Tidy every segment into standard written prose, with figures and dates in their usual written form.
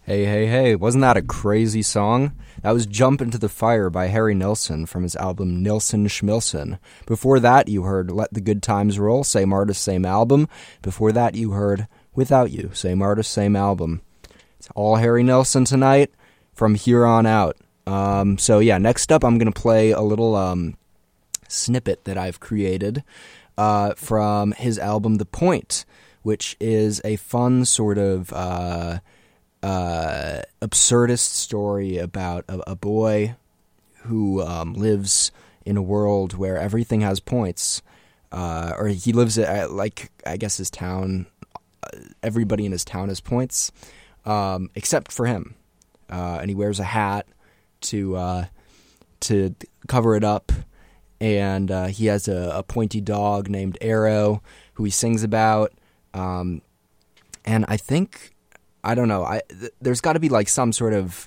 Hey, hey, hey, wasn't that a crazy song? That was Jump Into the Fire by Harry Nilsson from his album Nilsson Schmilsson. Before that, you heard Let the Good Times Roll, same artist, same album. Before that, you heard Without You, same artist, same album. It's all Harry Nilsson tonight from here on out. Next up, I'm going to play a little snippet that I've created from his album The Point, which is a fun sort of absurdist story about a boy who lives in a world where everything has points, or he lives at, I guess his town, everybody in his town has points, except for him, and he wears a hat to cover it up, and he has a pointy dog named Arrow who he sings about, and I think, I don't know, there's got to be like some sort of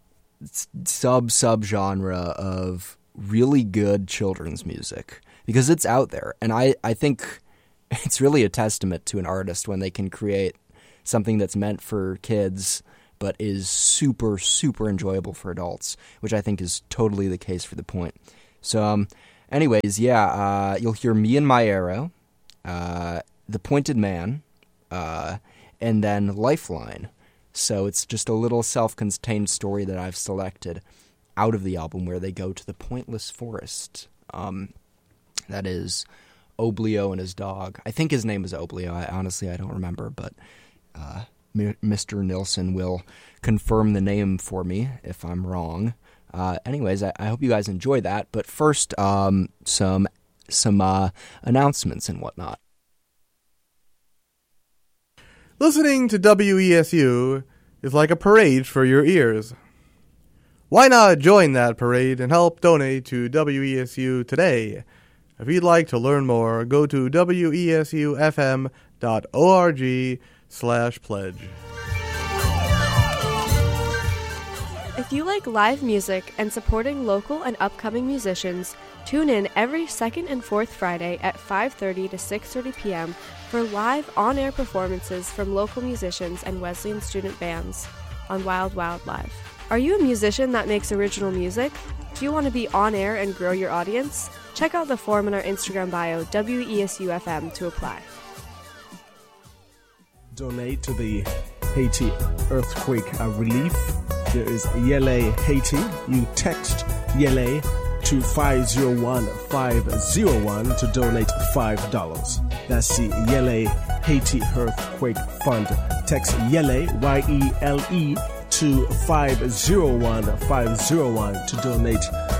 sub-genre of really good children's music, because it's out there, and I think it's really a testament to an artist when they can create something that's meant for kids but is super, super enjoyable for adults, which I think is totally the case for The Point. So, you'll hear Me and My Arrow, The Pointed Man, and then Lifeline. So it's just a little self-contained story that I've selected out of the album where they go to the pointless forest. That is Oblio and his dog. I think his name is Oblio. I don't remember, but Mr. Nilsson will confirm the name for me if I'm wrong. I hope you guys enjoy that. But first, some announcements and whatnot. Listening to WESU is like a parade for your ears. Why not join that parade and help donate to WESU today? If you'd like to learn more, go to wesufm.org/pledge. If you like live music and supporting local and upcoming musicians, tune in every second and fourth Friday at 5:30 to 6:30 p.m. for live on-air performances from local musicians and Wesleyan student bands on Wild Wild Live. Are you a musician that makes original music? Do you want to be on air and grow your audience? Check out the form in our Instagram bio, WESUFM, to apply. Donate to the Haiti earthquake relief. There is Yele Haiti. You text Yele to 501501 to donate $5. That's the Yele Haiti Earthquake Fund. Text Yele, YELE, to 501501 to donate